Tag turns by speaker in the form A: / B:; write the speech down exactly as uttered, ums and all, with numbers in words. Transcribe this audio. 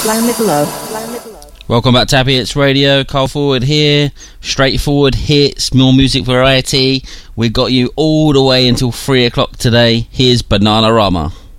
A: Planet Love.
B: Welcome back to Happy Hits Radio. Carl Forward here. Straightforward hits, more music variety. We got you all the way until three o'clock today. Here's Bananarama.